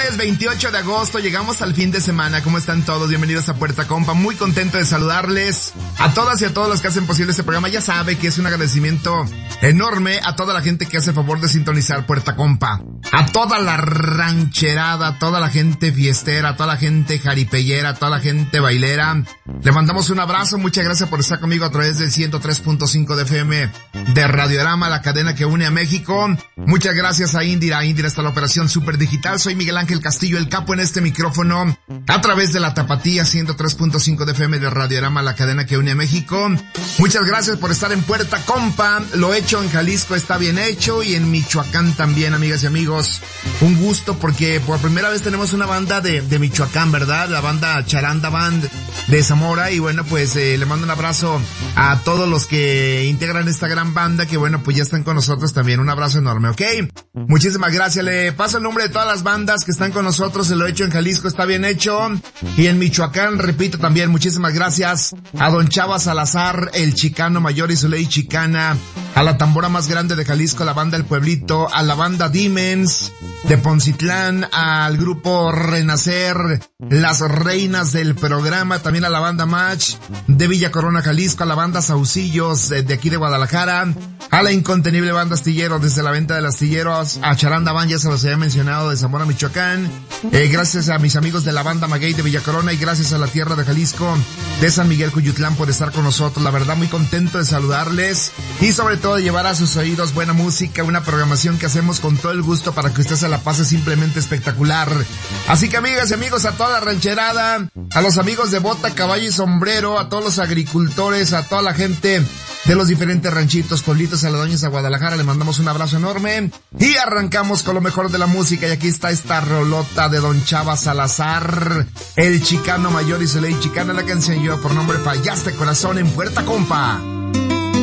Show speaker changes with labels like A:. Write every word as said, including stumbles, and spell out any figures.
A: Lunes veintiocho de agosto, llegamos al fin de semana. ¿Cómo están todos? Bienvenidos a Puerta Compa. Muy contento de saludarles a todas y a todos los que hacen posible este programa. Ya sabe que es un agradecimiento enorme a toda la gente que hace favor de sintonizar Puerta Compa. A toda la rancherada, a toda la gente fiestera, a toda la gente jaripellera, a toda la gente bailera. Le mandamos un abrazo. Muchas gracias por estar conmigo a través del ciento tres punto cinco de F M de Radiorama, la cadena que une a México. Muchas gracias a Indira. Indira está la operación Super Digital. Soy Miguel Ángel Castillo, el capo en este micrófono, a través de la Tapatía ciento tres punto cinco de F M de Radiorama, la cadena que une a México. Muchas gracias por estar en Puerta Compa. Lo hecho en Jalisco está bien hecho y en Michoacán también, amigas y amigos. Un gusto porque por primera vez tenemos una banda de, de Michoacán, ¿verdad? La banda Charanda Band de Zamora. Y bueno, pues eh, le mando un abrazo a todos los que integran esta gran banda que bueno, pues ya están con nosotros también. Un abrazo enorme, ¿ok? Muchísimas gracias. Le paso el nombre de todas las bandas que están con nosotros. Se lo he hecho en Jalisco está bien hecho. Y en Michoacán, repito también, muchísimas gracias a don Chava Salazar, el Chicano Mayor y su ley chicana, a la tambora más grande de Jalisco, a la banda El Pueblito, a la banda Dimens de Poncitlán, al grupo Renacer, las reinas del programa, también a la banda Match de Villa Corona, Jalisco, a la banda Saucillos de, de aquí de Guadalajara, a la incontenible banda Astillero desde la venta del Astillero, a Charanda Band, ya se los había mencionado, de Zamora, Michoacán. Eh, gracias a mis amigos de la banda Maguey de Villa Corona y gracias a la tierra de Jalisco, de San Miguel Cuyutlán, por estar con nosotros. La verdad, muy contento de saludarles y sobre todo de llevar a sus oídos buena música, una programación que hacemos con todo el gusto para que usted se la pase simplemente espectacular. Así que amigas y amigos, a toda la rancherada, a los amigos de bota, caballo y sombrero, a todos los agricultores, a toda la gente de los diferentes ranchitos, pueblitos aledaños a Guadalajara, le mandamos un abrazo enorme y arrancamos con lo mejor de la música. Y aquí está esta rolota de don Chava Salazar, el Chicano Mayor y su ley chicana, la canción lleva por nombre Fallaste Corazón en Puerta Compa.